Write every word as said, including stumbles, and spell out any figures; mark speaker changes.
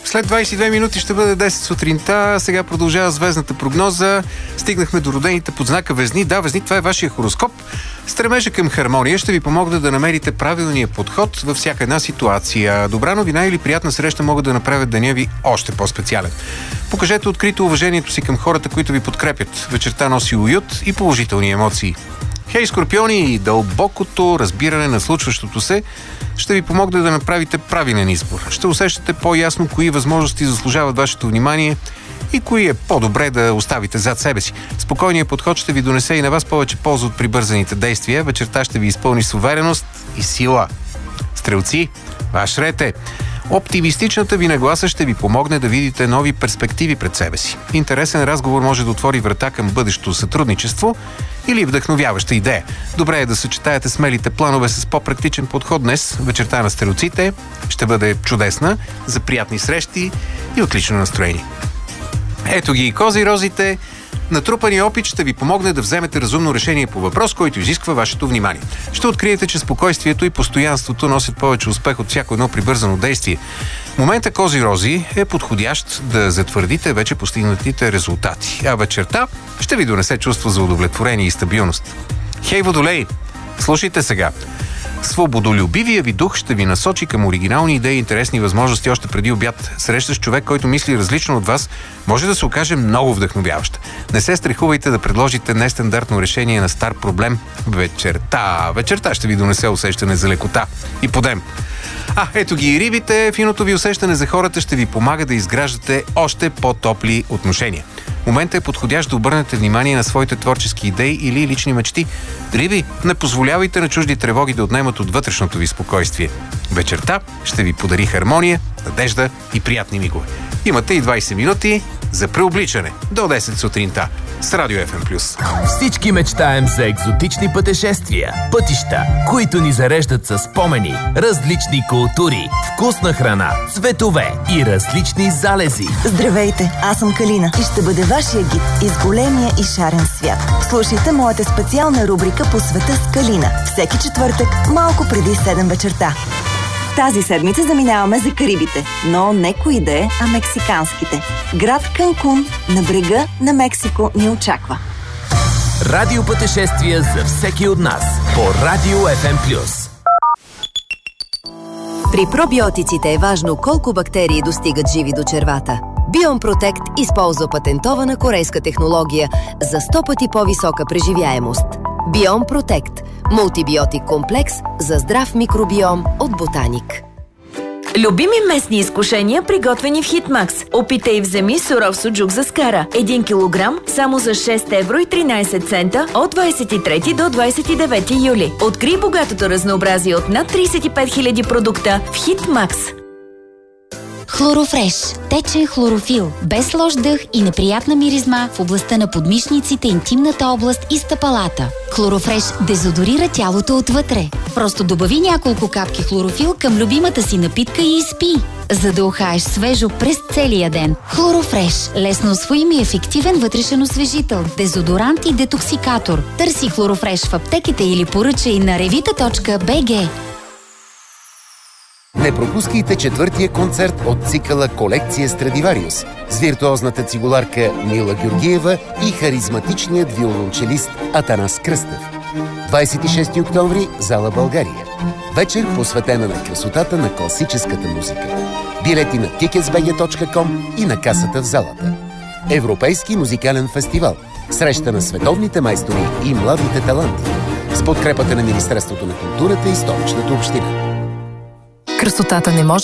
Speaker 1: След двайсет и две минути ще бъде десет сутринта. Сега продължава звездната прогноза. Стигнахме до родените под знака Везни. Да, Везни, това е вашия хороскоп. Стремежа към хармония ще ви помогне да намерите правилния подход във всяка една ситуация. Добра новина или приятна среща могат да направят деня ви още по-специален. Покажете открито уважението си към хората, които ви подкрепят. Вечерта носи уют и положителни емоции. Хей, скорпиони! Дълбокото разбиране на случващото се ще ви помогне да направите правилен избор. Ще усещате по-ясно кои възможности заслужават вашето внимание и кои е по-добре да оставите зад себе си. Спокойният подход ще ви донесе и на вас повече полза от прибързаните действия. Вечерта ще ви изпълни с увереност и сила. Стрелци, ваш ред е. Оптимистичната ви нагласа ще ви помогне да видите нови перспективи пред себе си. Интересен разговор може да отвори врата към бъдещото сътрудничество или вдъхновяваща идея. Добре е да съчетаете смелите планове с по-практичен подход днес. Вечерта на стрелците ще бъде чудесна за приятни срещи и отлично настроение. Ето ги и козирозите. Натрупания опит ще ви помогне да вземете разумно решение по въпрос, който изисква вашето внимание. Ще откриете, че спокойствието и постоянството носят повече успех от всяко едно прибързано действие. Момента кози-рози е подходящ да затвърдите вече постигнатите резултати, а вечерта ще ви донесе чувство за удовлетворение и стабилност. Хей, водолей! Слушайте сега! Свободолюбивия ви дух ще ви насочи към оригинални идеи и интересни възможности още преди обяд. Среща с човек, който мисли различно от вас, може да се окаже много вдъхновяваща. Не се страхувайте да предложите нестандартно решение на стар проблем. Вечерта, вечерта ще ви донесе усещане за лекота и подем. А, ето ги и рибите. Финото ви усещане за хората ще ви помага да изграждате още по-топли отношения. Моментът е подходящ да обърнете внимание на своите творчески идеи или лични мечти. Риби, не позволявайте на чужди тревоги да отнемат от вътрешното ви спокойствие. Вечерта ще ви подари хармония, надежда и приятни мигове. Имате и двайсет минути за преобличане до десет сутринта с Радио Еф Ем плюс.
Speaker 2: Всички мечтаем за екзотични пътешествия, пътища, които ни зареждат със спомени, различни култури, вкусна храна, цветове и различни залези.
Speaker 3: Здравейте, аз съм Калина и ще бъда вашия гид из големия и шарен свят. Слушайте моята специална рубрика по света с Калина. Всеки четвъртък, малко преди седем вечерта. Тази седмица заминаваме за Карибите, но не кои да е, а мексиканските. Град Канкун на брега на Мексико ни очаква.
Speaker 2: Радиопътешествия за всеки от нас по Радио Еф Ем плюс.
Speaker 4: При пробиотиците е важно колко бактерии достигат живи до червата. Биом Протект използва патентована корейска технология за сто пъти по-висока преживяемост. Биом Протект – мултибиотик комплекс за здрав микробиом от Ботаник.
Speaker 5: Любими местни изкушения, приготвени в Хитмакс. Опитай и вземи суров суджук за скара. един килограм само за шест евро и тринайсет цента от двайсет и трети до двайсет и девети юли. Открий богатото разнообразие от над трийсет и пет хиляди продукта в Хитмакс.
Speaker 6: Хлорофреш. Течен хлорофил. Без лош дъх и неприятна миризма в областта на подмишниците, интимната област и стъпалата. Хлорофреш дезодорира тялото отвътре. Просто добави няколко капки хлорофил към любимата си напитка и изпи, за да ухаеш свежо през целия ден. Хлорофреш. Лесно усвоим и ефективен вътрешен освежител, дезодорант и детоксикатор. Търси Хлорофреш в аптеките или поръчай на ревита точка би джи.
Speaker 7: Не пропускайте четвъртия концерт от цикъла Колекция Страдивариус с виртуозната цигуларка Мила Георгиева и харизматичният виолончелист Атанас Кръстев. двайсет и шести октомври, зала България. Вечер посветена на красотата на класическата музика. Билети на тикетс би джи точка ком и на касата в залата. Европейски музикален фестивал. Среща на световните майстори и младите таланти. С подкрепата на Министерството на културата и Столичната община.
Speaker 8: Красотата не може